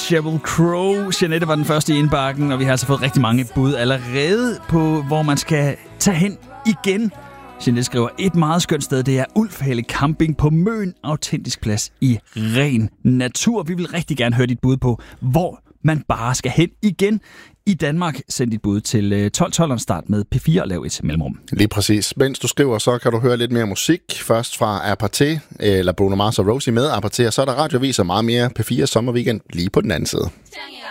Sheryl Crow. Jeanette var den første i indbakken, og vi har altså fået rigtig mange bud allerede på, hvor man skal tage hen igen. Jeanette skriver, et meget skønt sted, det er Ulfhale Camping på Møn, autentisk plads i ren natur. Vi vil rigtig gerne høre dit bud på, hvor man bare skal hen igen i Danmark. Send dit bud til 1212 og start med P4 og lav et mellemrum. Lige præcis. Mens du skriver, så kan du høre lidt mere musik. Først fra Aparté, eller Bruno Mars og Rosie med Aparté, og så er der radioviser meget mere P4 sommerweekend lige på den anden side.